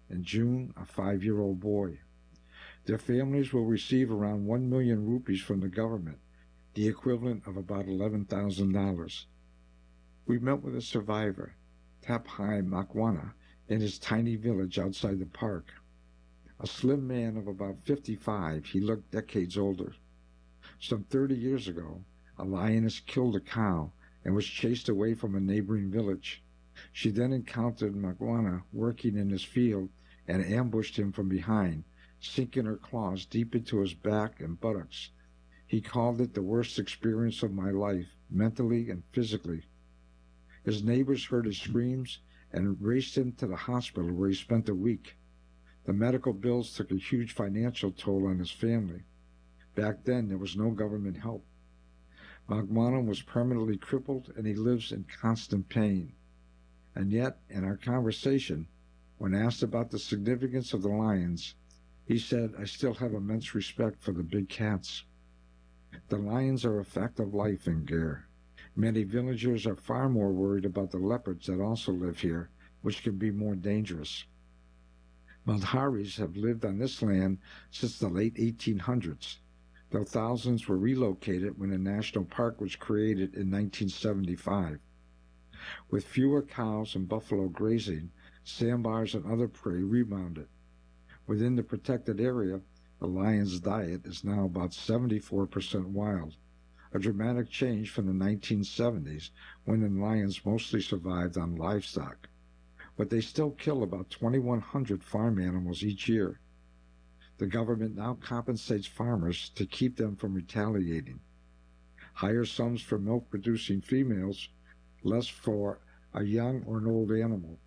in June, a 5-year-old boy. Their families will receive around 1 million rupees from the government, the equivalent of about $11,000. We met with a survivor, Taphai Makwana, in his tiny village outside the park. A slim man of about 55, he looked decades older. Some 30 years ago, a lioness killed a cow and was chased away from a neighboring village. She then encountered Makwana working in his field and ambushed him from behind, sinking her claws deep into his back and buttocks. He called it the worst experience of my life, mentally and physically. His neighbors heard his screams and raced him to the hospital where he spent a week. The medical bills took a huge financial toll on his family. Back then, there was no government help. Magwana was permanently crippled and he lives in constant pain. And yet, in our conversation, when asked about the significance of the lions, he said, "I still have immense respect for the big cats." The lions are a fact of life in Gir. Many villagers are far more worried about the leopards that also live here, which can be more dangerous. Maldharis have lived on this land since the late 1800s, though thousands were relocated when the national park was created in 1975. With fewer cows and buffalo grazing, sandbars and other prey rebounded. Within the protected area, the lion's diet is now about 74% wild, a dramatic change from the 1970s when the lions mostly survived on livestock. But they still kill about 2,100 farm animals each year. The government now compensates farmers to keep them from retaliating. Higher sums for milk-producing females, less for a young or an old animal.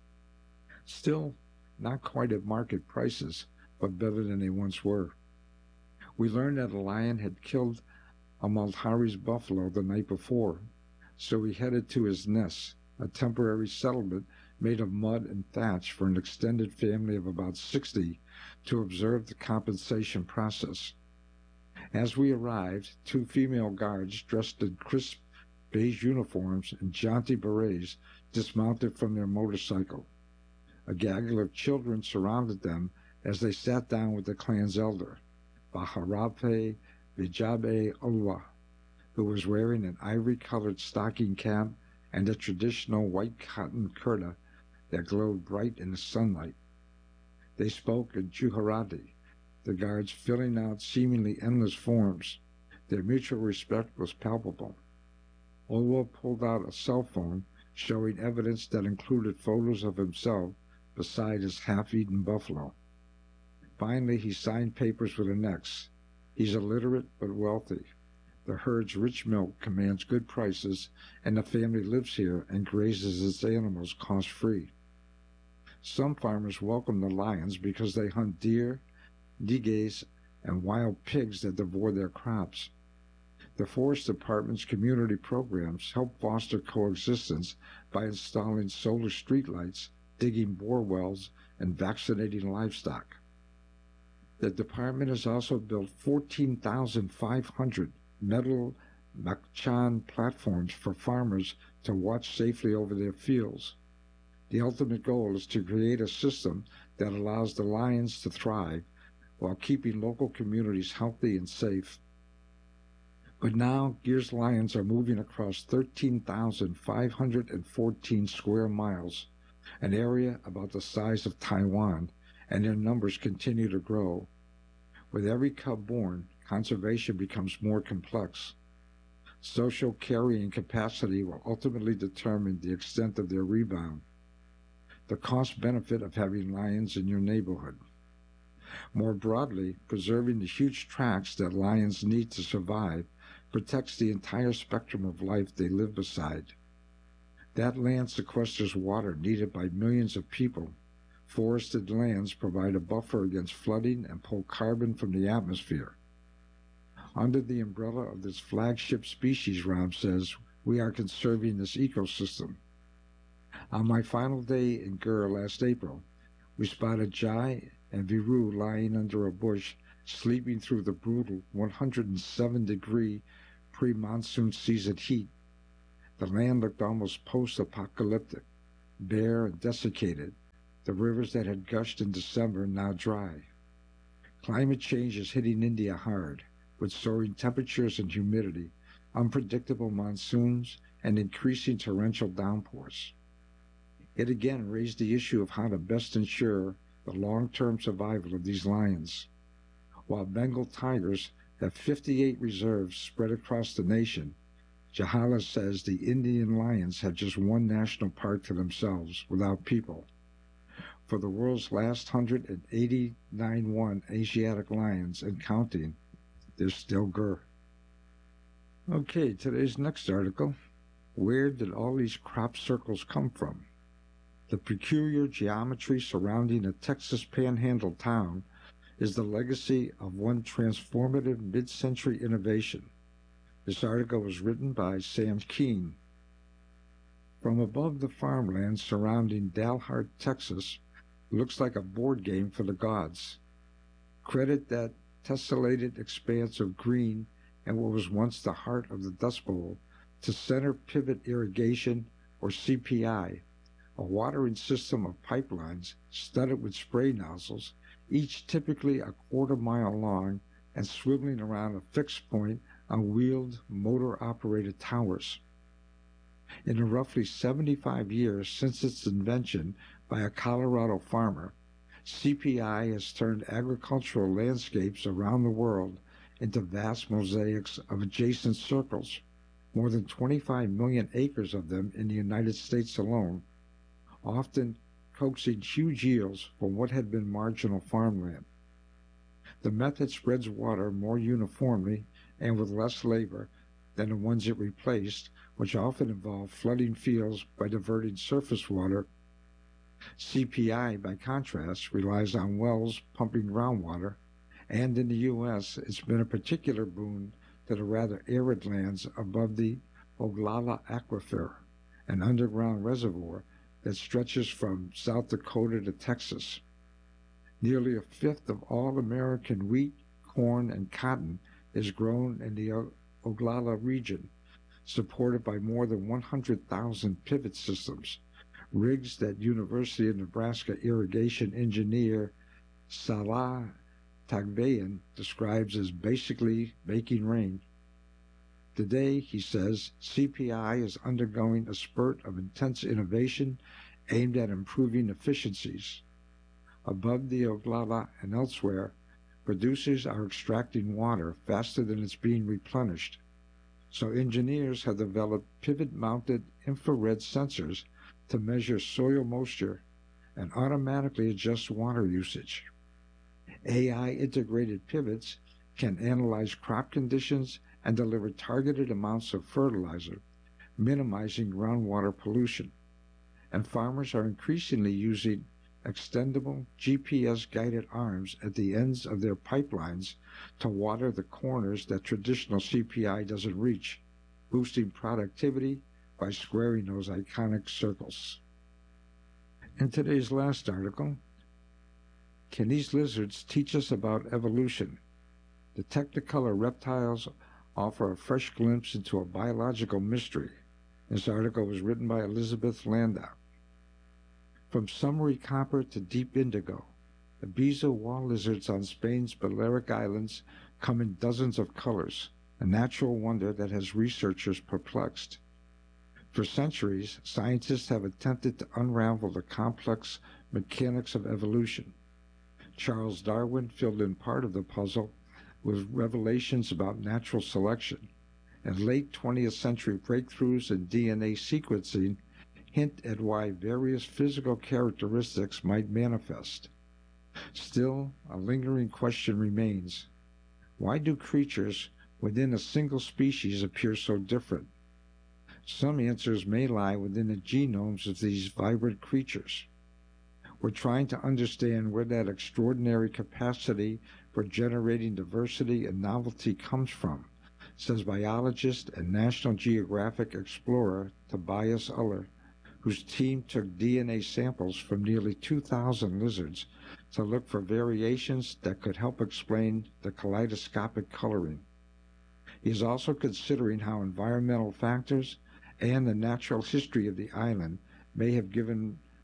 Still, not quite at market prices, but better than they once were. We learned that a lion had killed a Maldhari's buffalo the night before, so we headed to his nest, a temporary settlement made of mud and thatch for an extended family of about 60 to observe the compensation process. As we arrived, 2 female guards dressed in crisp beige uniforms and jaunty berets dismounted from their motorcycle. A gaggle of children surrounded them as they sat down with the clan's elder, Baharape Vijabe Ulwa, who was wearing an ivory-colored stocking cap and a traditional white cotton kurta that glowed bright in the sunlight. They spoke in Gujarati, the guards filling out seemingly endless forms. Their mutual respect was palpable. Ulwa pulled out a cell phone showing evidence that included photos of himself beside his half-eaten buffalo. Finally, he signed papers with an X. He's illiterate but wealthy. The herd's rich milk commands good prices, and the family lives here and grazes its animals cost-free. Some farmers welcome the lions because they hunt deer, digays, and wild pigs that devour their crops. The Forest Department's community programs help foster coexistence by installing solar streetlights, digging bore wells, and vaccinating livestock. The department has also built 14,500 metal Makchan platforms for farmers to watch safely over their fields. The ultimate goal is to create a system that allows the lions to thrive while keeping local communities healthy and safe. But now, Gir's lions are moving across 13,514 square miles, an area about the size of Taiwan, and their numbers continue to grow. With every cub born, conservation becomes more complex. Social carrying capacity will ultimately determine the extent of their rebound. The cost-benefit of having lions in your neighborhood. More broadly, preserving the huge tracts that lions need to survive protects the entire spectrum of life they live beside. That land sequesters water needed by millions of people. Forested lands provide a buffer against flooding and pull carbon from the atmosphere. Under the umbrella of this flagship species, Ram says, we are conserving this ecosystem. On my final day in Gir last April, we spotted Jai and Viru lying under a bush, sleeping through the brutal 107-degree pre-monsoon season heat. The land looked almost post-apocalyptic, bare and desiccated. The rivers that had gushed in December now dry. Climate change is hitting India hard, with soaring temperatures and humidity, unpredictable monsoons, and increasing torrential downpours. It again raised the issue of how to best ensure the long-term survival of these lions. While Bengal tigers have 58 reserves spread across the nation, Jahala says the Indian lions have just one national park to themselves, without people. For the world's last 189 Asiatic lions and counting, there's still Gur. Okay, today's next article. Where did all these crop circles come from? The peculiar geometry surrounding a Texas panhandle town is the legacy of one transformative mid-century innovation. This article was written by Sam Keene. From above the farmland surrounding Dalhart, Texas, looks like a board game for the gods. Credit that tessellated expanse of green and what was once the heart of the Dust Bowl to Center Pivot Irrigation, or CPI, a watering system of pipelines studded with spray nozzles, each typically a quarter-mile long and swiveling around a fixed point on wheeled, motor-operated towers. In the roughly 75 years since its invention by a Colorado farmer, CPI has turned agricultural landscapes around the world into vast mosaics of adjacent circles, more than 25 million acres of them in the United States alone, often coaxing huge yields from what had been marginal farmland. The method spreads water more uniformly and with less labor than the ones it replaced, which often involved flooding fields by diverting surface water. CPI, by contrast, relies on wells pumping groundwater, and in the U.S., it's been a particular boon to the rather arid lands above the Oglala Aquifer, an underground reservoir that stretches from South Dakota to Texas. Nearly a fifth of all American wheat, corn, and cotton is grown in the Oglala region, supported by more than 100,000 pivot systems, rigs that University of Nebraska irrigation engineer Salah Tagbayan describes as basically making rain. Today, he says, CPI is undergoing a spurt of intense innovation aimed at improving efficiencies. Above the Oglala and elsewhere, producers are extracting water faster than it's being replenished. So engineers have developed pivot-mounted infrared sensors to measure soil moisture and automatically adjust water usage. AI-integrated pivots can analyze crop conditions and deliver targeted amounts of fertilizer, minimizing groundwater pollution. And farmers are increasingly using extendable GPS-guided arms at the ends of their pipelines to water the corners that traditional CPI doesn't reach, boosting productivity by squaring those iconic circles. In today's last article, can these lizards teach us about evolution? The Technicolor reptiles offer a fresh glimpse into a biological mystery. This article was written by Elizabeth Landau. From summery copper to deep indigo, the Ibiza wall lizards on Spain's Balearic Islands come in dozens of colors, a natural wonder that has researchers perplexed. For centuries, scientists have attempted to unravel the complex mechanics of evolution. Charles Darwin filled in part of the puzzle with revelations about natural selection, and late 20th century breakthroughs in DNA sequencing hint at why various physical characteristics might manifest. Still, a lingering question remains. Why do creatures within a single species appear so different? Some answers may lie within the genomes of these vibrant creatures. We're trying to understand where that extraordinary capacity for generating diversity and novelty comes from, says biologist and National Geographic explorer Tobias Uller, whose team took DNA samples from nearly 2,000 lizards to look for variations that could help explain the kaleidoscopic coloring. He is also considering how environmental factors and the natural history of the island may have given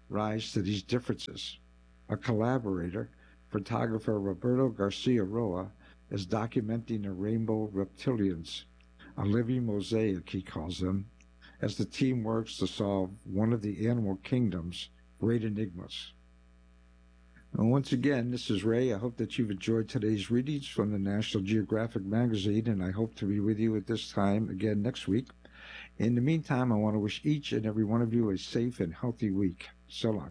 rise to these differences. A collaborator, photographer Roberto Garcia Roa, is documenting the rainbow reptilians, a living mosaic, he calls them, as the team works to solve one of the animal kingdom's great enigmas. And once again, this is Ray. I hope that you've enjoyed today's readings from the National Geographic magazine, and I hope to be with you at this time again next week. In the meantime, I want to wish each and every one of you a safe and healthy week. So long.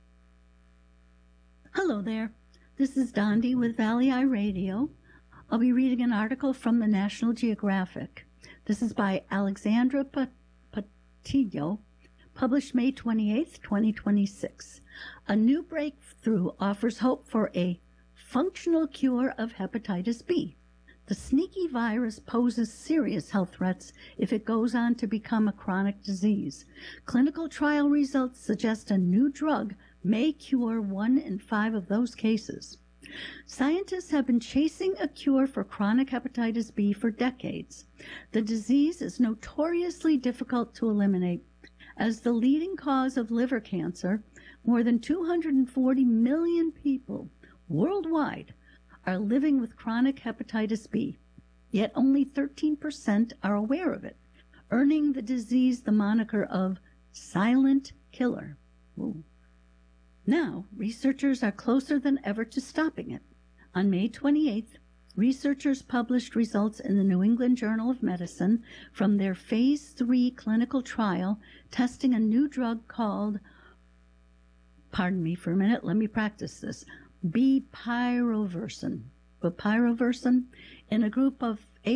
Hello there. This is Dondi with Valley Eye Radio. I'll be reading an article from the National Geographic. This is by Alexandra Patillo, published May 28, 2026. A new breakthrough offers hope for a functional cure of hepatitis B. The sneaky virus poses serious health threats if it goes on to become a chronic disease. Clinical trial results suggest a new drug may cure 1 in 5 of those cases. Scientists have been chasing a cure for chronic hepatitis B for decades. The disease is notoriously difficult to eliminate. As the leading cause of liver cancer, more than 240 million people worldwide are living with chronic hepatitis B, yet only 13% are aware of it, earning the disease the moniker of silent killer. Ooh. Now, researchers are closer than ever to stopping it. On May 28th, researchers published results in the New England Journal of Medicine from their Phase 3 clinical trial testing a new drug called, pardon me for a minute, let me practice this, Bepirovirsen in a group of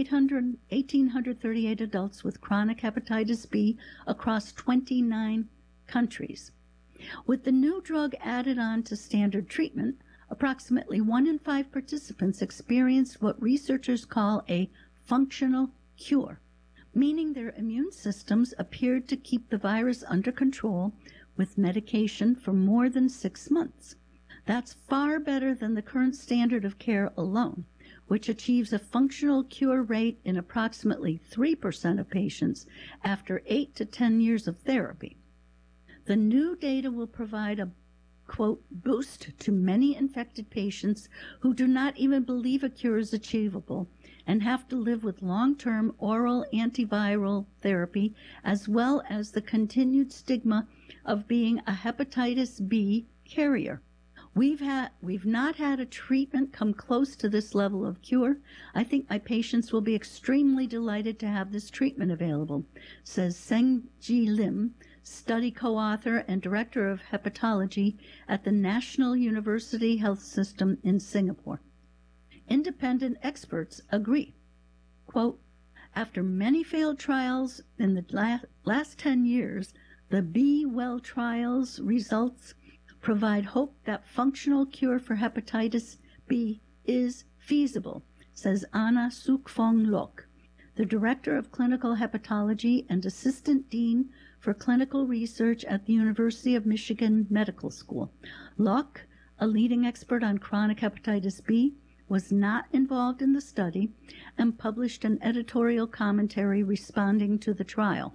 1,838 adults with chronic hepatitis B across 29 countries. With the new drug added on to standard treatment, approximately 1 in 5 participants experienced what researchers call a functional cure, meaning their immune systems appeared to keep the virus under control with medication for more than 6 months. That's far better than the current standard of care alone, which achieves a functional cure rate in approximately 3% of patients after 8 to 10 years of therapy. The new data will provide a, quote, boost to many infected patients who do not even believe a cure is achievable and have to live with long-term oral antiviral therapy, as well as the continued stigma of being a hepatitis B carrier. We've not had a treatment come close to this level of cure. I think my patients will be extremely delighted to have this treatment available, says Seng-Ji Lim, study co-author and director of hepatology at the National University Health System in Singapore. Independent experts agree. Quote, after many failed trials in the last 10 years, the Be Well trials results provide hope that functional cure for hepatitis B is feasible, says Anna Sukfong Lok, the Director of Clinical Hepatology and Assistant Dean for Clinical Research at the University of Michigan Medical School. Lok, a leading expert on chronic hepatitis B, was not involved in the study and published an editorial commentary responding to the trial.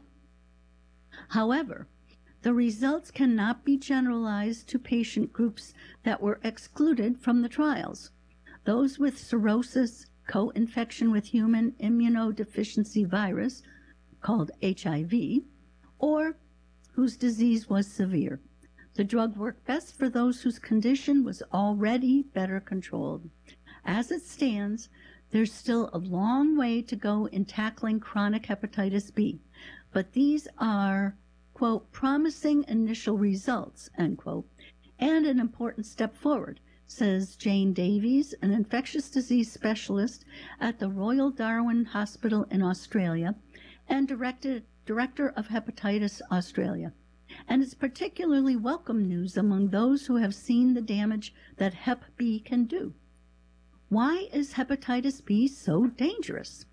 However, the results cannot be generalized to patient groups that were excluded from the trials. Those with cirrhosis, co-infection with human immunodeficiency virus, called HIV, or whose disease was severe. The drug worked best for those whose condition was already better controlled. As it stands, there's still a long way to go in tackling chronic hepatitis B, but these are, quote, promising initial results, end quote, and an important step forward, says Jane Davies, an infectious disease specialist at the Royal Darwin Hospital in Australia and Director of Hepatitis Australia. And it's particularly welcome news among those who have seen the damage that Hep B can do. Why is hepatitis B so dangerous?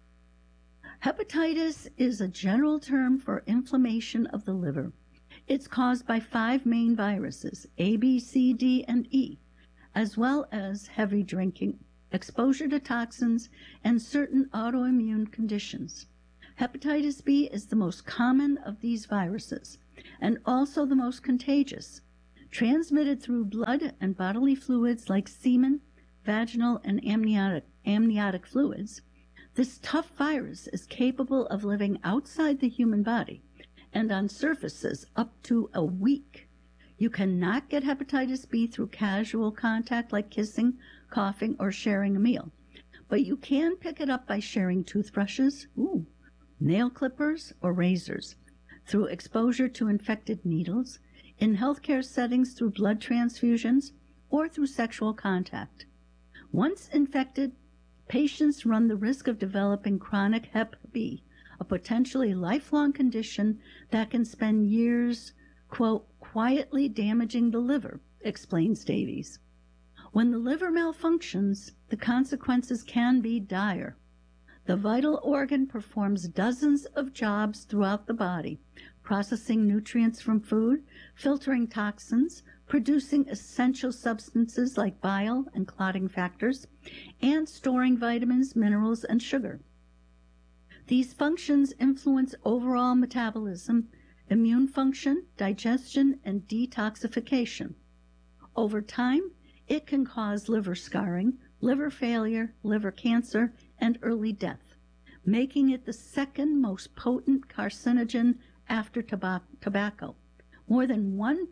Hepatitis is a general term for inflammation of the liver. It's caused by 5 main viruses, A, B, C, D, and E, as well as heavy drinking, exposure to toxins, and certain autoimmune conditions. Hepatitis B is the most common of these viruses and also the most contagious. transmitted through blood and bodily fluids like semen, vaginal, and amniotic fluids. This tough virus is capable of living outside the human body and on surfaces up to a week. You cannot get hepatitis B through casual contact like kissing, coughing, or sharing a meal, but you can pick it up by sharing toothbrushes, nail clippers, or razors, through exposure to infected needles, in healthcare settings through blood transfusions, or through sexual contact. Once infected, patients run the risk of developing chronic Hep B, a potentially lifelong condition that can spend years, quote, quietly damaging the liver, explains Davies. When the liver malfunctions, the consequences can be dire. The vital organ performs dozens of jobs throughout the body, processing nutrients from food, filtering toxins, producing essential substances like bile and clotting factors, and storing vitamins, minerals, and sugar. These functions influence overall metabolism, immune function, digestion, and detoxification. Over time, it can cause liver scarring, liver failure, liver cancer, and early death, making it the second most potent carcinogen after tobacco. More than 1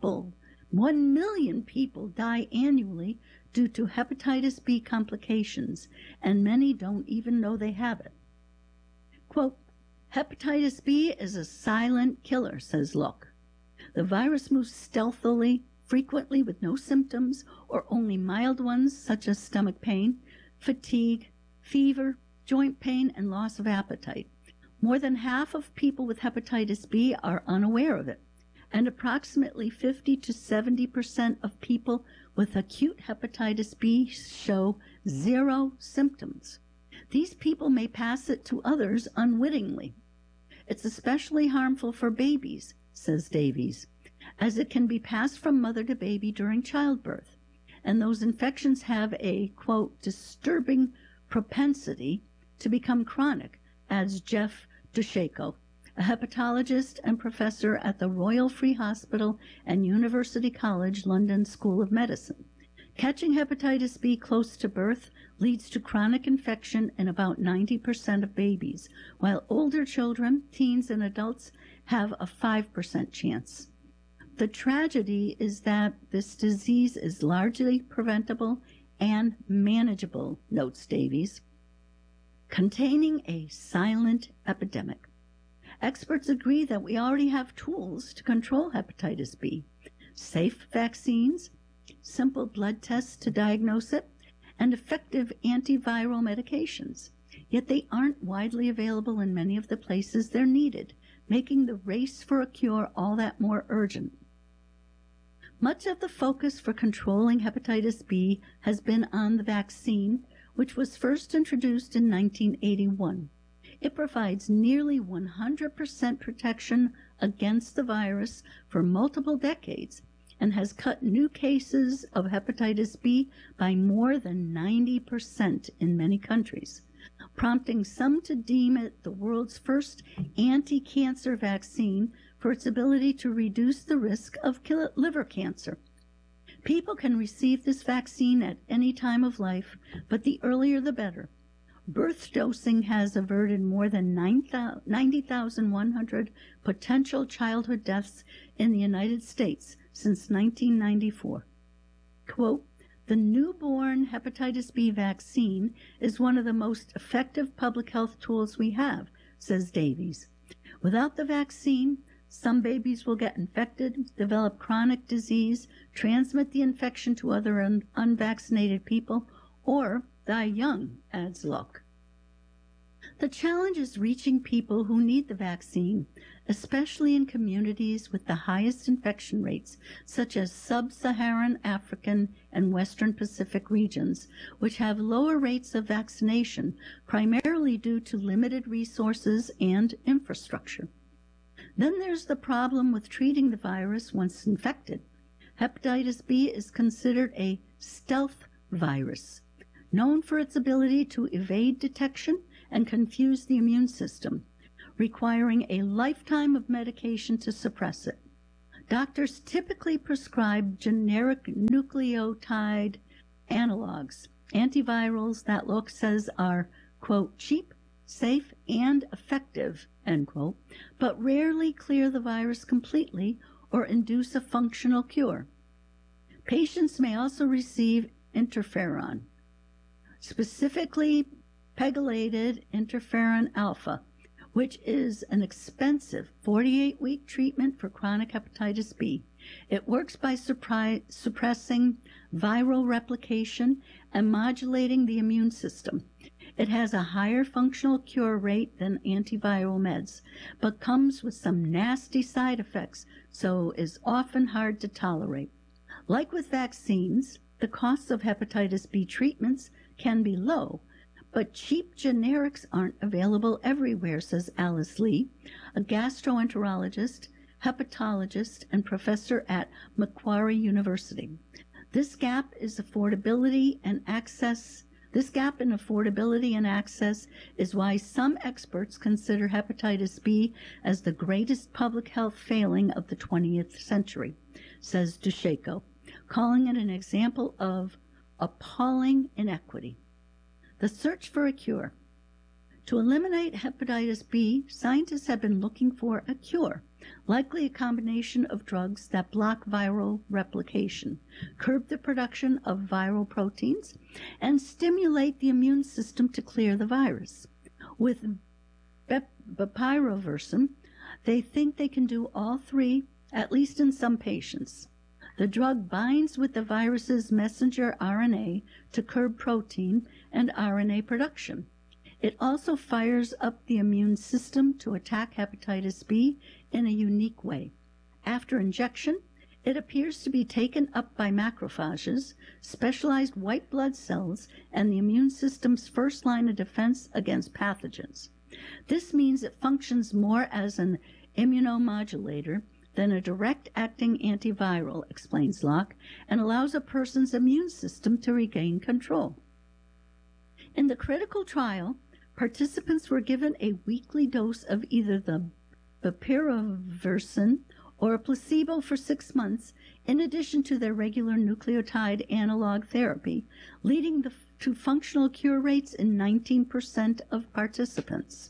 million people die annually due to hepatitis B complications, and many don't even know they have it. Quote, hepatitis B is a silent killer, says Luck. The virus moves stealthily, frequently with no symptoms or only mild ones such as stomach pain, fatigue, fever, joint pain, and loss of appetite. More than half of people with hepatitis B are unaware of it, and approximately 50 to 70% of people with acute hepatitis B show 0 symptoms. These people may pass it to others unwittingly. It's especially harmful for babies, says Davies, as it can be passed from mother to baby during childbirth, and those infections have a, quote, disturbing propensity to become chronic, adds Jeff Dusheko, a hepatologist and professor at the Royal Free Hospital and University College London School of Medicine. Catching hepatitis B close to birth leads to chronic infection in about 90% of babies, while older children, teens, and adults have a 5% chance. The tragedy is that this disease is largely preventable and manageable, notes Davies. Containing a silent epidemic. Experts agree that we already have tools to control hepatitis B, safe vaccines, simple blood tests to diagnose it, and effective antiviral medications. Yet they aren't widely available in many of the places they're needed, making the race for a cure all that more urgent. Much of the focus for controlling hepatitis B has been on the vaccine, which was first introduced in 1981. It provides nearly 100% protection against the virus for multiple decades and has cut new cases of hepatitis B by more than 90% in many countries, prompting some to deem it the world's first anti-cancer vaccine for its ability to reduce the risk of liver cancer. People can receive this vaccine at any time of life, but the earlier the better. Birth dosing has averted more than 90,100 potential childhood deaths in the United States since 1994. Quote, the newborn hepatitis B vaccine is one of the most effective public health tools we have, says Davies. Without the vaccine, some babies will get infected, develop chronic disease, transmit the infection to other unvaccinated people, or die young, adds Luck. The challenge is reaching people who need the vaccine, especially in communities with the highest infection rates, such as sub-Saharan African and Western Pacific regions, which have lower rates of vaccination, primarily due to limited resources and infrastructure. Then there's the problem with treating the virus once infected. Hepatitis B is considered a stealth virus, known for its ability to evade detection and confuse the immune system, requiring a lifetime of medication to suppress it. Doctors typically prescribe generic nucleotide analogs, antivirals that Locke says are, quote, cheap, safe, and effective, end quote, but rarely clear the virus completely or induce a functional cure. Patients may also receive interferon, specifically pegylated interferon alpha, which is an expensive 48-week treatment for chronic hepatitis B. It works by suppressing viral replication and modulating the immune system. It has a higher functional cure rate than antiviral meds, but comes with some nasty side effects, so is often hard to tolerate. Like with vaccines, the costs of hepatitis B treatments can be low, but cheap generics aren't available everywhere, says Alice Lee, a gastroenterologist, hepatologist, and professor at Macquarie University. This gap in affordability and access is why some experts consider hepatitis B as the greatest public health failing of the 20th century, says Dusheko, calling it an example of appalling inequity. The search for a cure. To eliminate hepatitis B, scientists have been looking for a cure, likely a combination of drugs that block viral replication, curb the production of viral proteins, and stimulate the immune system to clear the virus. With bepirovirsen, they think they can do all three, at least in some patients. The drug binds with the virus's messenger RNA to curb protein and RNA production. It also fires up the immune system to attack hepatitis B in a unique way. After injection, it appears to be taken up by macrophages, specialized white blood cells, and the immune system's first line of defense against pathogens. This means it functions more as an immunomodulator than a direct-acting antiviral, explains Locke, and allows a person's immune system to regain control. In the critical trial, participants were given a weekly dose of either the bepirovirsen or a placebo for 6 months, in addition to their regular nucleotide analog therapy, leading to functional cure rates in 19% of participants.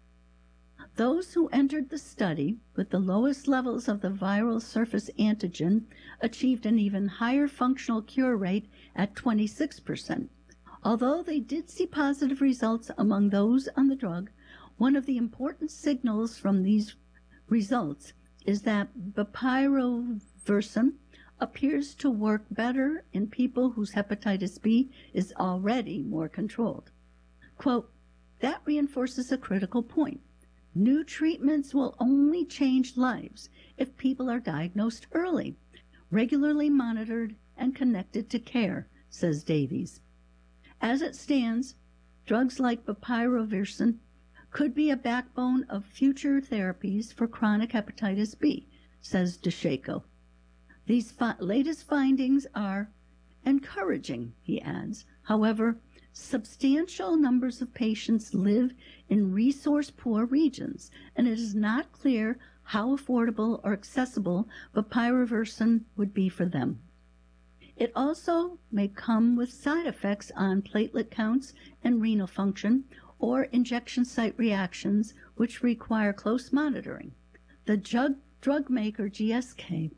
Those who entered the study with the lowest levels of the viral surface antigen achieved an even higher functional cure rate at 26%. Although they did see positive results among those on the drug, one of the important signals from these results is that bepirovirsen appears to work better in people whose hepatitis B is already more controlled. Quote, that reinforces a critical point. New treatments will only change lives if people are diagnosed early, regularly monitored, and connected to care, says Davies. As it stands, drugs like bepirovirsen could be a backbone of future therapies for chronic hepatitis B, says Dusheko. These latest findings are encouraging, he adds. However, substantial numbers of patients live in resource-poor regions, and it is not clear how affordable or accessible bepirovirsen would be for them. It also may come with side effects on platelet counts and renal function, or injection site reactions, which require close monitoring. The drug maker GSK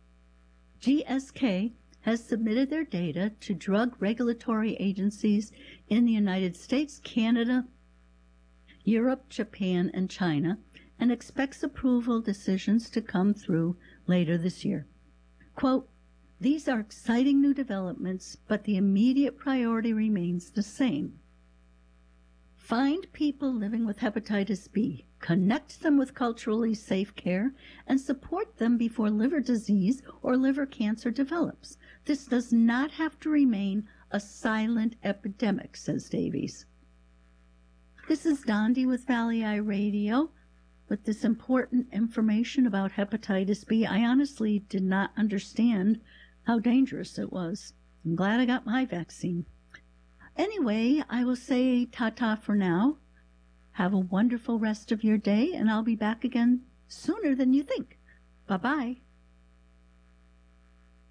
has submitted their data to drug regulatory agencies in the United States, Canada, Europe, Japan, and China, and expects approval decisions to come through later this year. Quote, these are exciting new developments, but the immediate priority remains the same. Find people living with hepatitis B, connect them with culturally safe care, and support them before liver disease or liver cancer develops. This does not have to remain a silent epidemic, says Davies. This is Dondi with Valley Eye Radio with this important information about hepatitis B. I honestly did not understand how dangerous it was. I'm glad I got my vaccine. Anyway, I will say ta-ta for now. Have a wonderful rest of your day, and I'll be back again sooner than you think. Bye-bye.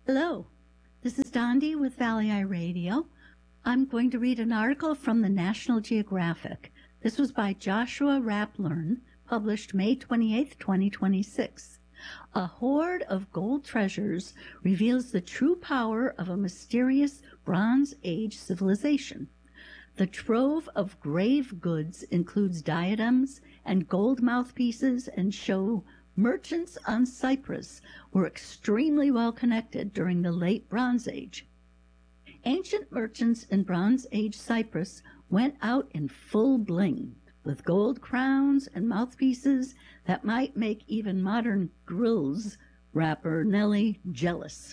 Hello, this is Dondi with Valley Eye Radio. I'm going to read an article from the National Geographic. This was by Joshua Raplern, published May 28, 2026. A hoard of gold treasures reveals the true power of a mysterious Bronze Age civilization. The trove of grave goods includes diadems and gold mouthpieces and show merchants on Cyprus were extremely well connected during the late Bronze Age. Ancient merchants in Bronze Age Cyprus went out in full bling, with gold crowns and mouthpieces that might make even modern grills rapper Nelly jealous.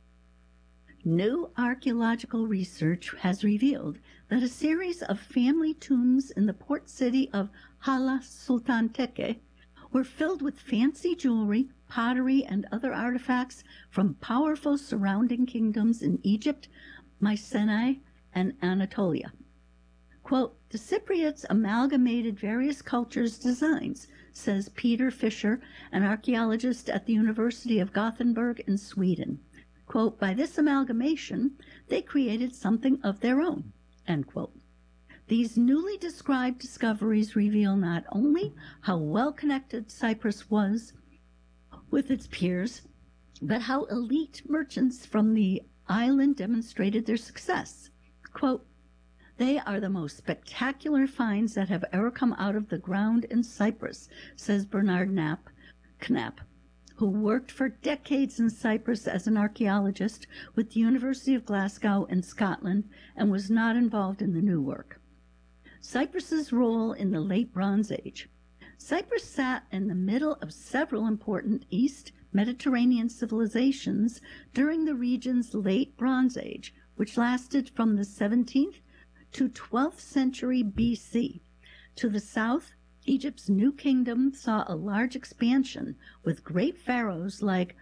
New archaeological research has revealed that a series of family tombs in the port city of Hala Sultan Tekke were filled with fancy jewelry, pottery, and other artifacts from powerful surrounding kingdoms in Egypt, Mycenae, and Anatolia. Quote, the Cypriots amalgamated various cultures' designs, says Peter Fischer, an archaeologist at the University of Gothenburg in Sweden. Quote, by this amalgamation, they created something of their own, end quote. These newly described discoveries reveal not only how well-connected Cyprus was with its peers, but how elite merchants from the island demonstrated their success. Quote, they are the most spectacular finds that have ever come out of the ground in Cyprus, says Bernard Knapp, who worked for decades in Cyprus as an archaeologist with the University of Glasgow in Scotland and was not involved in the new work. Cyprus's role in the late Bronze Age. Cyprus sat in the middle of several important East Mediterranean civilizations during the region's late Bronze Age, which lasted from the 17th to 12th century BC. To the south, Egypt's new kingdom saw a large expansion with great pharaohs like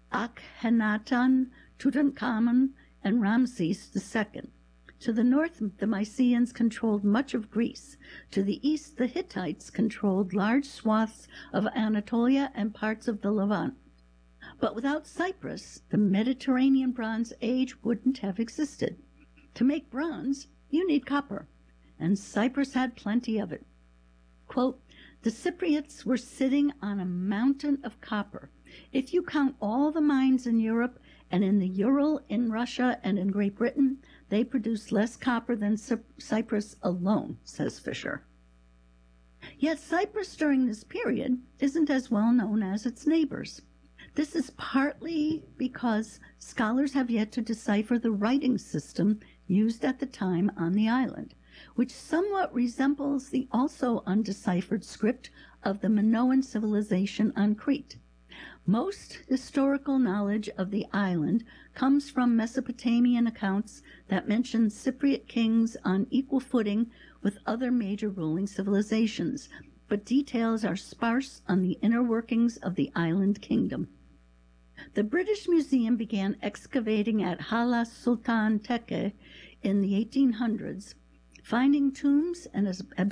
Akhenaten, Tutankhamun, and Ramses II. To the north, the Mycenaeans controlled much of Greece. To the east, the Hittites controlled large swaths of Anatolia and parts of the Levant. But without Cyprus, the Mediterranean Bronze Age wouldn't have existed. To make bronze, you need copper, and Cyprus had plenty of it. Quote, the Cypriots were sitting on a mountain of copper. If you count all the mines in Europe and in the Ural, in Russia, and in Great Britain, they produce less copper than Cyprus alone, says Fisher. Yet Cyprus during this period isn't as well known as its neighbors. This is partly because scholars have yet to decipher the writing system used at the time on the island, which somewhat resembles the also undeciphered script of the Minoan civilization on Crete. Most historical knowledge of the island comes from Mesopotamian accounts that mention Cypriot kings on equal footing with other major ruling civilizations, but details are sparse on the inner workings of the island kingdom. The British Museum began excavating at Hala Sultan Tekke in the 1800s, finding tombs and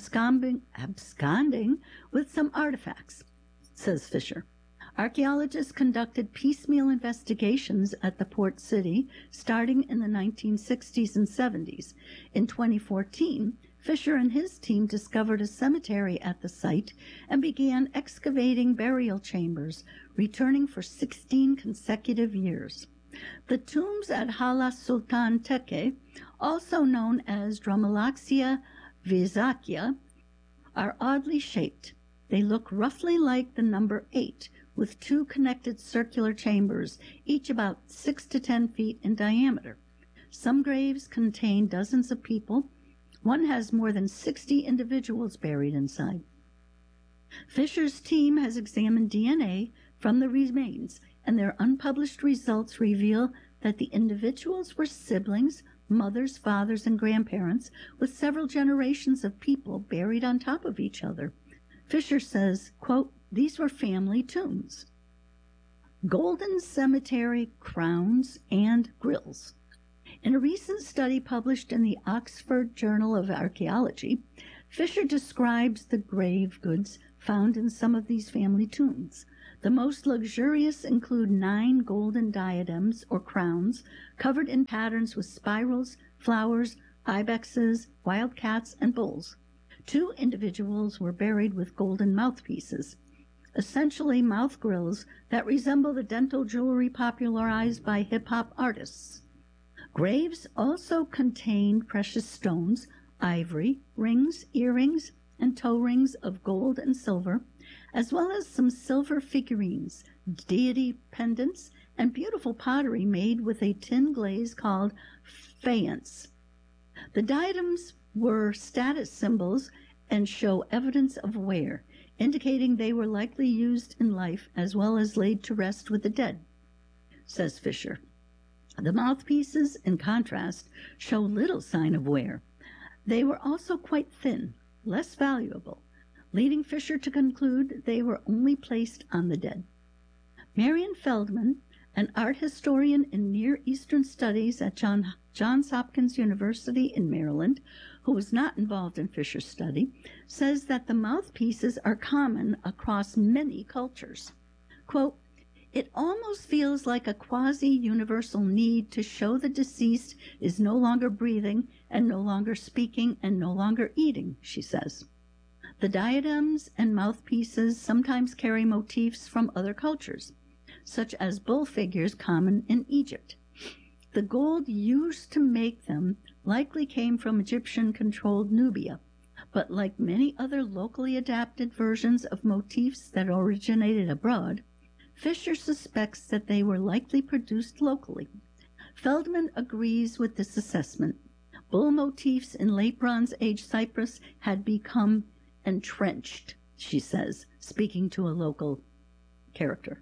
absconding with some artifacts, says Fisher. Archaeologists conducted piecemeal investigations at the port city starting in the 1960s and 70s. In 2014, Fisher and his team discovered a cemetery at the site and began excavating burial chambers, returning for 16 consecutive years. The tombs at Hala Sultan Tekke, also known as Dromaeoxia vizcacha, are oddly shaped. They look roughly like the number 8, with two connected circular chambers, each about 6 to 10 feet in diameter. Some graves contain dozens of people. One has more than 60 individuals buried inside. Fisher's team has examined DNA from the remains, and their unpublished results reveal that the individuals were siblings, mothers, fathers, and grandparents, with several generations of people buried on top of each other. Fisher says, quote, these were family tombs. Golden cemetery crowns and grills. In a recent study published in the Oxford Journal of Archaeology, Fisher describes the grave goods found in some of these family tombs. The most luxurious include 9 golden diadems or crowns covered in patterns with spirals, flowers, ibexes, wildcats, and bulls. 2 individuals were buried with golden mouthpieces, essentially mouth grills that resemble the dental jewelry popularized by hip-hop artists. Graves also contained precious stones, ivory, rings, earrings, and toe rings of gold and silver, as well as some silver figurines, deity pendants, and beautiful pottery made with a tin glaze called faience. The diadems were status symbols and show evidence of wear, indicating they were likely used in life as well as laid to rest with the dead, says Fisher. The mouthpieces, in contrast, show little sign of wear. They were also quite thin, less valuable, leading Fisher to conclude they were only placed on the dead. Marion Feldman, an art historian in Near Eastern Studies at Johns Hopkins University in Maryland, who was not involved in Fisher's study, says that the mouthpieces are common across many cultures. Quote, "It almost feels like a quasi-universal need to show the deceased is no longer breathing and no longer speaking and no longer eating," she says. The diadems and mouthpieces sometimes carry motifs from other cultures, such as bull figures common in Egypt. The gold used to make them likely came from Egyptian-controlled Nubia, but like many other locally adapted versions of motifs that originated abroad, Fisher suspects that they were likely produced locally. Feldman agrees with this assessment. Bull motifs in late Bronze Age Cyprus had become entrenched, she says, speaking to a local character.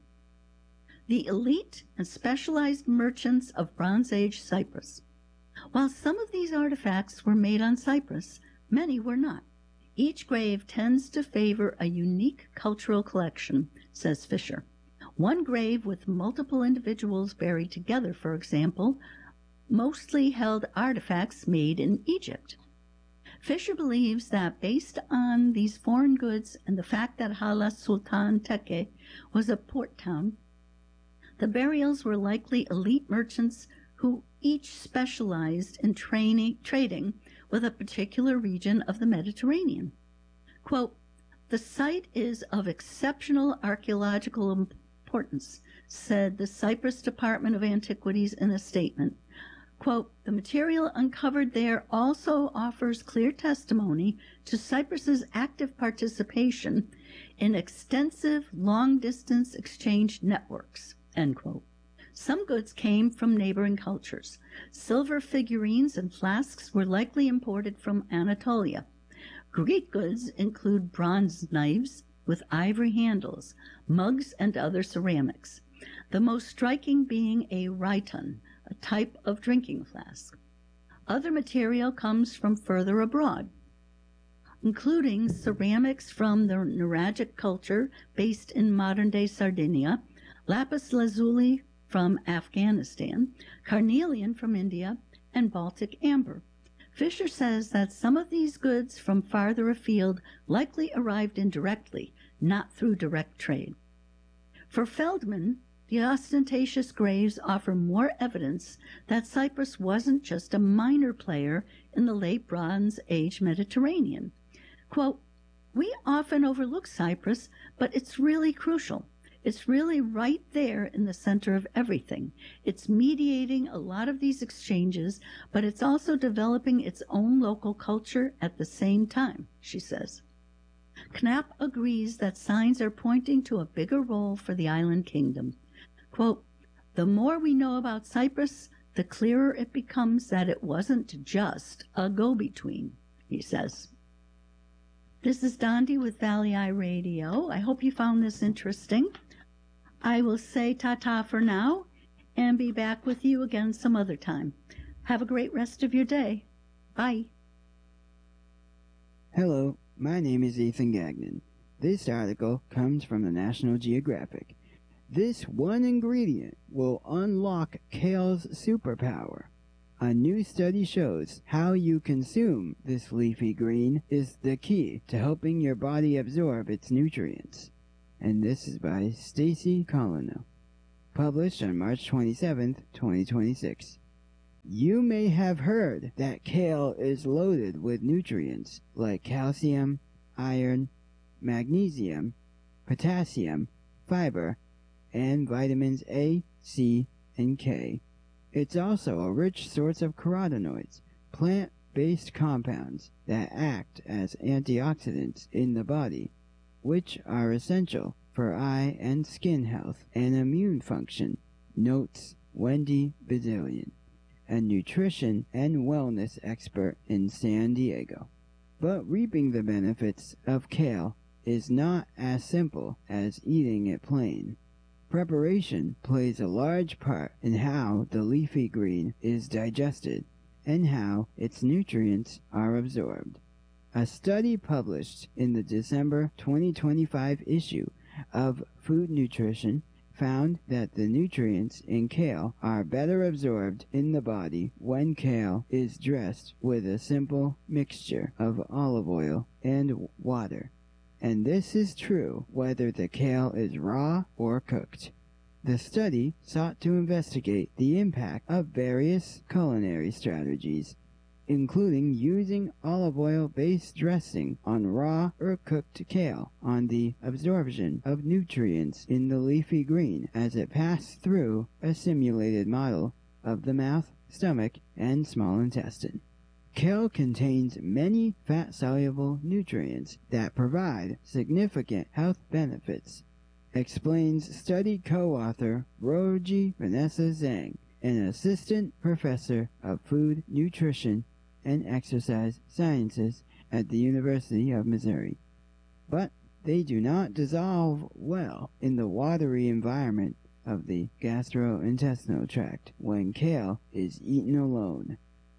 The elite and specialized merchants of Bronze Age Cyprus. While some of these artifacts were made on Cyprus, many were not. Each grave tends to favor a unique cultural collection, says Fisher. One grave with multiple individuals buried together, for example, mostly held artifacts made in Egypt. Fisher believes that based on these foreign goods and the fact that Hala Sultan Tekke was a port town, the burials were likely elite merchants who each specialized in trading with a particular region of the Mediterranean. Quote, "The site is of exceptional archaeological importance," said the Cyprus Department of Antiquities in a statement. Quote, "The material uncovered there also offers clear testimony to Cyprus's active participation in extensive long-distance exchange networks," end quote. Some goods came from neighboring cultures. Silver figurines and flasks were likely imported from Anatolia. Greek goods include bronze knives with ivory handles, mugs, and other ceramics, the most striking being a rhyton, a type of drinking flask. Other material comes from further abroad, including ceramics from the Nuragic culture based in modern-day Sardinia, lapis lazuli from Afghanistan, carnelian from India, and Baltic amber. Fisher says that some of these goods from farther afield likely arrived indirectly, not through direct trade. For Feldman, the ostentatious graves offer more evidence that Cyprus wasn't just a minor player in the late Bronze Age Mediterranean. Quote, "We often overlook Cyprus, but it's really crucial. It's really right there in the center of everything. It's mediating a lot of these exchanges, but it's also developing its own local culture at the same time," she says. Knapp agrees that signs are pointing to a bigger role for the island kingdom. Quote, "The more we know about Cyprus, the clearer it becomes that it wasn't just a go-between," he says. This is Dondi with Valley Eye Radio. I hope you found this interesting. I will say ta-ta for now and be back with you again some other time. Have a great rest of your day. Bye. Hello, my name is Ethan Gagnon. This article comes from the National Geographic. This one ingredient will unlock kale's superpower. A new study shows how you consume this leafy green is the key to helping your body absorb its nutrients. and this is by Stacy Colino, published on March 27th, 2026. You may have heard that kale is loaded with nutrients like calcium, iron, magnesium, potassium, fiber, and vitamins A, C, and K. It's also a rich source of carotenoids, plant-based compounds that act as antioxidants in the body, which are essential for eye and skin health and immune function, notes Wendy Bazillion, a nutrition and wellness expert in San Diego. But reaping the benefits of kale is not as simple as eating it plain. Preparation plays a large part in how the leafy green is digested and how its nutrients are absorbed. A study published in the December 2025 issue of Food Nutrition found that the nutrients in kale are better absorbed in the body when kale is dressed with a simple mixture of olive oil and water. And this is true whether the kale is raw or cooked. The study sought to investigate the impact of various culinary strategies, including using olive oil-based dressing on raw or cooked kale on the absorption of nutrients in the leafy green as it passed through a simulated model of the mouth, stomach, and small intestine. Kale contains many fat-soluble nutrients that provide significant health benefits, explains study co-author Roji Vanessa Zhang, an assistant professor of food nutrition and exercise sciences at the University of Missouri. But they do not dissolve well in the watery environment of the gastrointestinal tract when kale is eaten alone.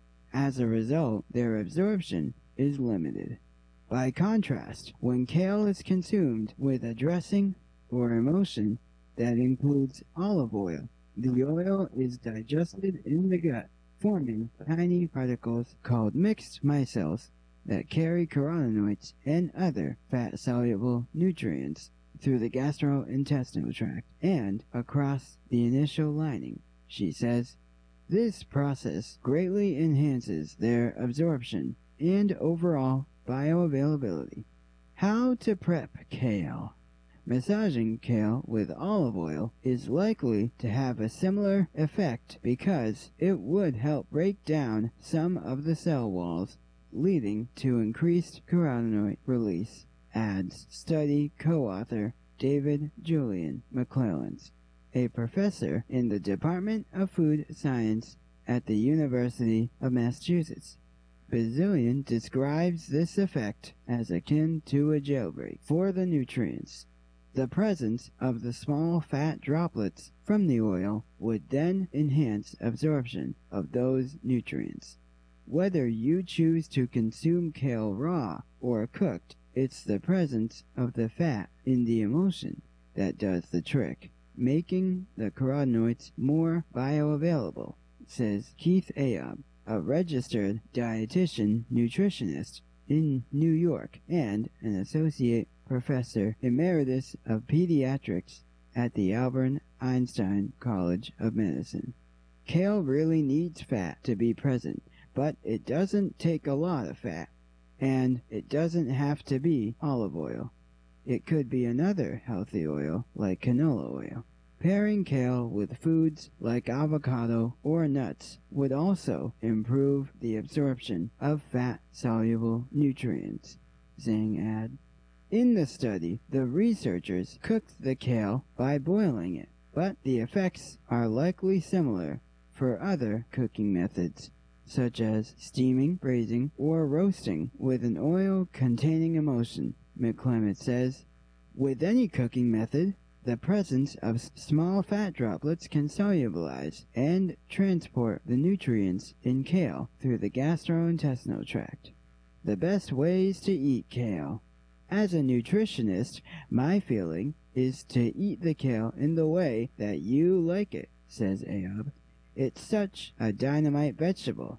As a result, their absorption is limited. By contrast, when kale is consumed with a dressing or emulsion that includes olive oil, the oil is digested in the gut, forming tiny particles called mixed micelles that carry carotenoids and other fat-soluble nutrients through the gastrointestinal tract and across the initial lining, she says. This process greatly enhances their absorption and overall bioavailability. How to prep kale. Massaging kale with olive oil is likely to have a similar effect because it would help break down some of the cell walls, leading to increased carotenoid release, adds study co-author David Julian McClellands, a professor in the Department of Food Science at the University of Massachusetts. Bazillion describes this effect as akin to a jailbreak for the nutrients. The presence of the small fat droplets from the oil would then enhance absorption of those nutrients. Whether you choose to consume kale raw or cooked, it's the presence of the fat in the emulsion that does the trick, making the carotenoids more bioavailable, says Keith Ayob, a registered dietitian nutritionist in New York and an associate professor emeritus of pediatrics at the Albert Einstein College of Medicine. Kale really needs fat to be present, but it doesn't take a lot of fat, and it doesn't have to be olive oil. It could be another healthy oil like canola oil. Pairing kale with foods like avocado or nuts would also improve the absorption of fat-soluble nutrients, Zhang adds. In the study, the researchers cooked the kale by boiling it, but the effects are likely similar for other cooking methods, such as steaming, braising, or roasting with an oil-containing emulsion, McClement says. With any cooking method, the presence of small fat droplets can solubilize and transport the nutrients in kale through the gastrointestinal tract. The best ways to eat kale. As a nutritionist, my feeling is to eat the kale in the way that you like it, says Ayob. It's such a dynamite vegetable.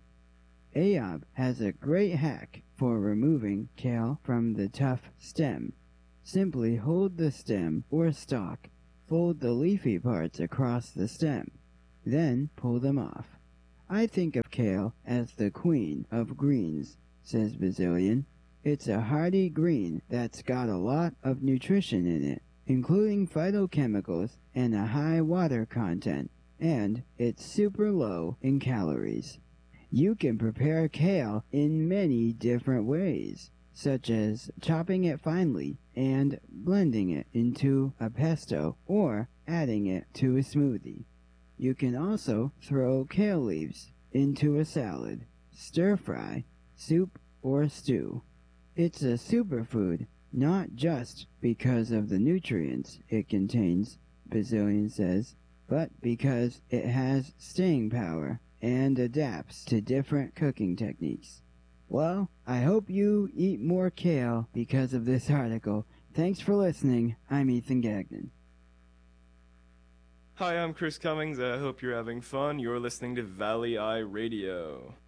Ayob has a great hack for removing kale from the tough stem. Simply hold the stem or stalk, fold the leafy parts across the stem, then pull them off. I think of kale as the queen of greens, says Bazillion. It's a hardy green that's got a lot of nutrition in it, including phytochemicals and a high water content, and it's super low in calories. You can prepare kale in many different ways, such as chopping it finely and blending it into a pesto or adding it to a smoothie. You can also throw kale leaves into a salad, stir-fry, soup, or stew. It's a superfood, not just because of the nutrients it contains, Bazillion says, but because it has staying power and adapts to different cooking techniques. Well, I hope you eat more kale because of this article. Thanks for listening. I'm Ethan Gagnon. Hi, I'm Chris Cummings. I hope you're having fun. You're listening to Valley Eye Radio.